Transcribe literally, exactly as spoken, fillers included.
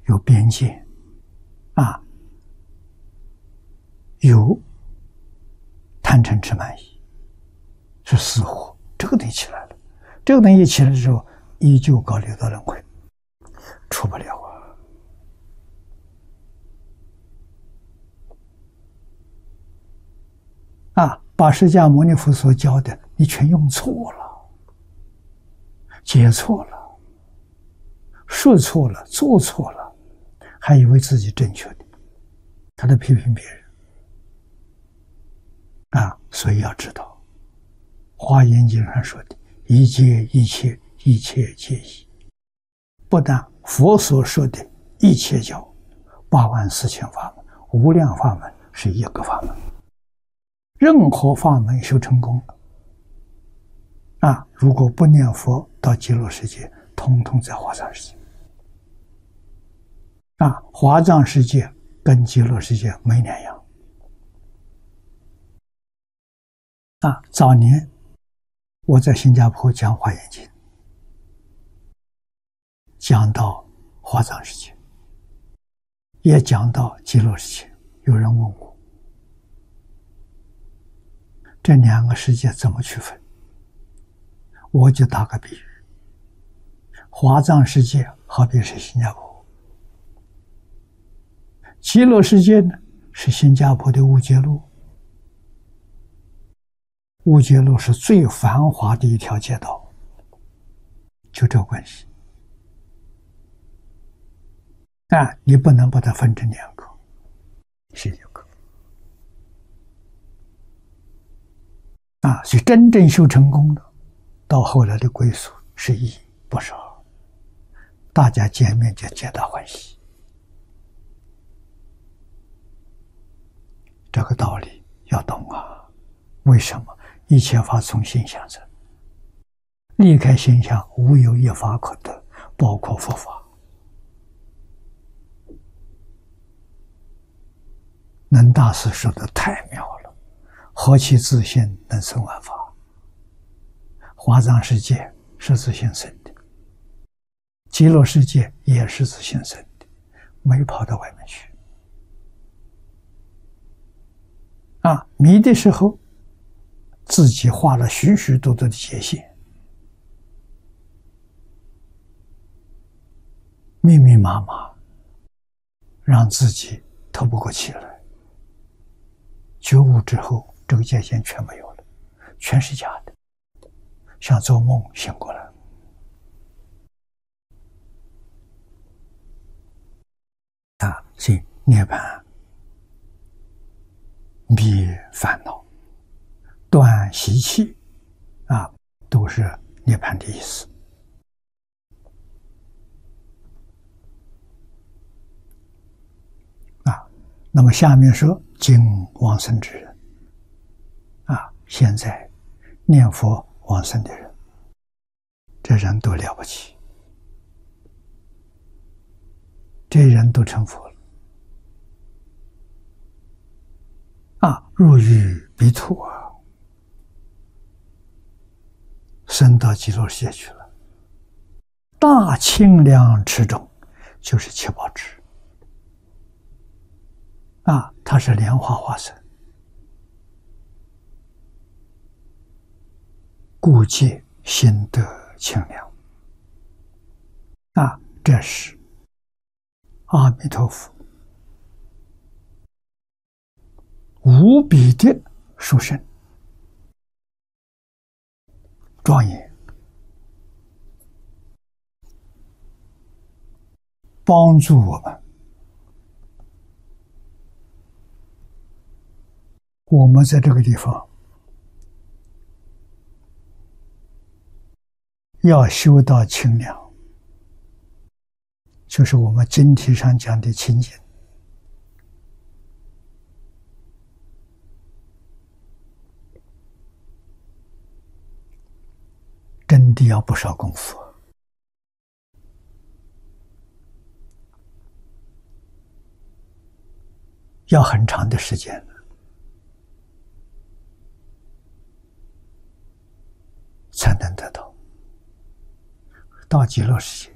有边界啊，有贪嗔痴慢疑，是死火，这个东西起来了。这个东西起来之后，依旧搞六道轮回，出不了啊！啊，把释迦牟尼佛所教的，你全用错了，解错了，说错了，做错了，还以为自己正确的，他在批评别人啊！所以要知道，《华严经》上说的“一切一切一切皆一”，不但佛所说的一切教，八万四千法门、无量法门是一个法门，任何法门修成功啊，如果不念佛到极乐世界，统统在华藏世界啊，华藏世界跟极乐世界没两样啊。早年我在新加坡讲华严经，讲到华藏世界，也讲到极乐世界。有人问我，这两个世界怎么区分？我就打个比喻，华藏世界好比是新加坡，极乐世界呢是新加坡的乌节路。乌节路是最繁华的一条街道，就这关系。但你不能把它分成两个，是一个啊。所以真正修成功的，到后来的归宿是一，不是二，大家见面就皆大欢喜。这个道理要懂啊！为什么？一切法从心想生，离开心想，无有一法可得，包括佛法。能大师说的太妙了，何其自性能生万法。华藏世界是自性生的，极乐世界也是自性生的，没跑到外面去啊。迷的时候自己画了许许多多的界限，密密麻麻，让自己透不过气来。觉悟之后，这个界限全没有了，全是假的，像做梦醒过来。啊，所以涅槃灭烦恼，断习气啊，都是涅槃的意思啊。那么下面说经往生之人啊，现在念佛往生的人，这人都了不起，这人都成佛了啊，入于彼土啊，升到极乐世界去了。大清凉池中，就是七宝池啊，它是莲花化身，故界心得清凉啊，这是阿弥陀佛无比的殊胜庄严，帮助我们。我们在这个地方要修到清凉，就是我们经题上讲的清净。真的要不少功夫，要很长的时间才能得到。到极乐世界